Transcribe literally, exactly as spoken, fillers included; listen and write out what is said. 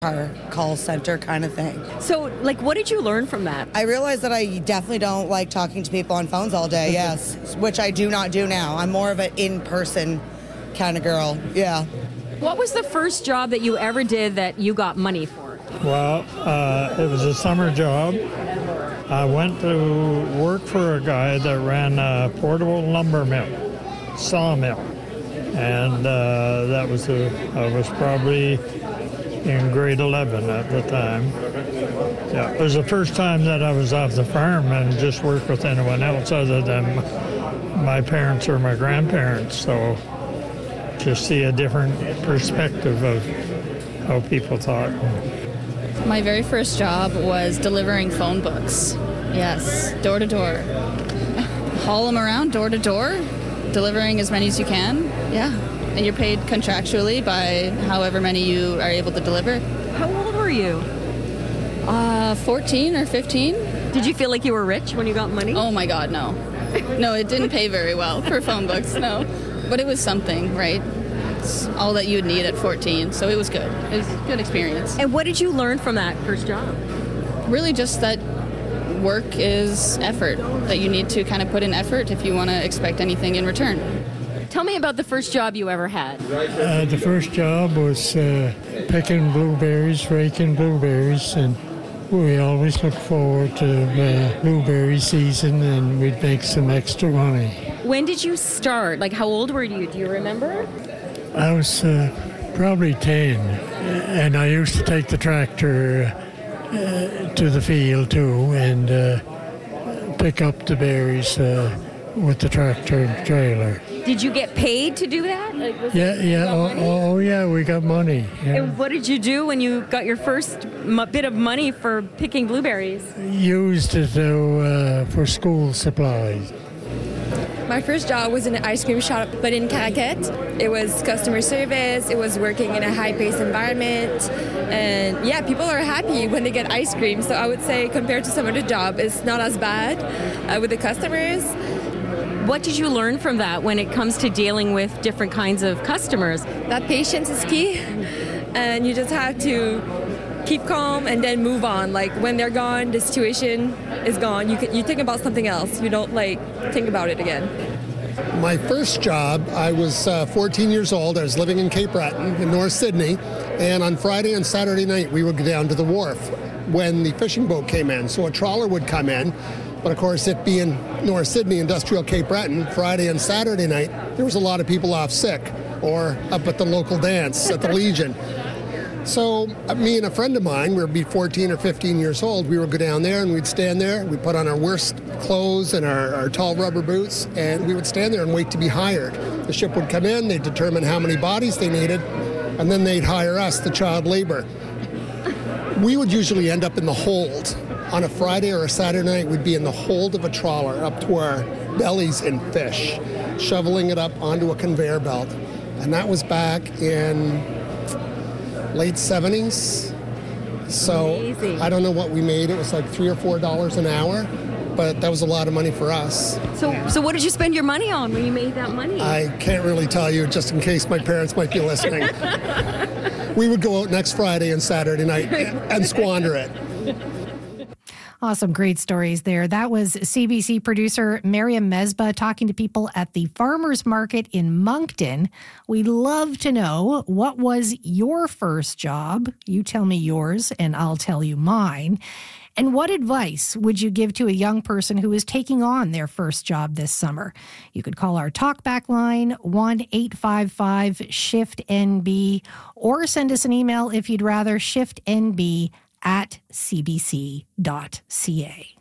car call center kind of thing. So, like, what did you learn from that? I realized that I definitely don't like talking to people on phones all day, yes, which I do not do now. I'm more of an in-person kind of girl, yeah. What was the first job that you ever did that you got money for? Well, uh, it was a summer job. I went to work for a guy that ran a portable lumber mill, sawmill. And uh, that was, a, I was probably in grade eleven at the time. Yeah, it was the first time that I was off the farm and just worked with anyone else other than my parents or my grandparents. So just see a different perspective of how people thought. My very first job was delivering phone books. Yes, door to door. Haul them around door to door, delivering as many as you can. Yeah. And you're paid contractually by however many you are able to deliver. How old were you? Uh, fourteen or fifteen. Did you feel like you were rich when you got money? Oh my God, no. No, it didn't pay very well for phone books, no. But it was something, right? It's all that you would need at fourteen, so it was good. It was a good experience. And what did you learn from that first job? Really just that work is effort, that you need to kind of put in effort if you want to expect anything in return. Tell me about the first job you ever had. Uh, the first job was uh, picking blueberries, raking blueberries, and we always looked forward to uh, blueberry season, and we'd make some extra money. When did you start? Like, how old were you? Do you remember? I was uh, probably ten, and I used to take the tractor uh, to the field too, and uh, pick up the berries uh, with the tractor and trailer. Did you get paid to do that? Like, was Yeah, it, yeah. Oh, oh, yeah, we got money. Yeah. And what did you do when you got your first m- bit of money for picking blueberries? Used it to, uh, for school supplies. My first job was in an ice cream shop, but in Caraquet. It was customer service. It was working in a high-paced environment. And yeah, people are happy when they get ice cream. So I would say compared to some other job, it's not as bad uh, with the customers. What did you learn from that when it comes to dealing with different kinds of customers? That patience is key, and you just have to keep calm and then move on. Like when they're gone, the situation is gone. You can, you think about something else. You don't like think about it again. My first job, I was uh, fourteen years old. I was living in Cape Breton in North Sydney, and on Friday and Saturday night we would go down to the wharf when the fishing boat came in. So a trawler would come in. But of course, it being North Sydney, industrial Cape Breton, Friday and Saturday night, there was a lot of people off sick or up at the local dance at the Legion. So uh, me and a friend of mine, we would be fourteen or fifteen years old, we would go down there and we'd stand there, we'd put on our worst clothes and our, our tall rubber boots, and we would stand there and wait to be hired. The ship would come in, they'd determine how many bodies they needed, and then they'd hire us, the child labor. We would usually end up in the hold. On a Friday or a Saturday night, we'd be in the hold of a trawler up to our bellies in fish, shoveling it up onto a conveyor belt. And that was back in late seventies. So Amazing. I don't know what we made. It was like three or four dollars an hour, but that was a lot of money for us. So, so what did you spend your money on when you made that money? I can't really tell you, just in case my parents might be listening. We would go out next Friday and Saturday night and squander it. Awesome, great stories there. That was C B C producer Miriam Mesbah talking to people at the Farmers Market in Moncton. We'd love to know, what was your first job? You tell me yours and I'll tell you mine. And what advice would you give to a young person who is taking on their first job this summer? You could call our talkback line, one eight five five shift N B, or send us an email if you'd rather, shiftnb at c b c dot c a.